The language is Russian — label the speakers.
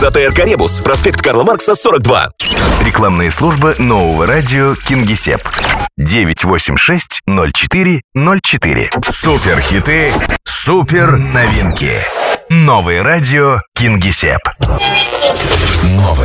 Speaker 1: АТР «Каребус», проспект Карла Маркса, 42.
Speaker 2: Рекламные службы нового радио «Кингисепп». 986-04-04. Суперхиты, супер новинки. Новое радио «Кингисепп».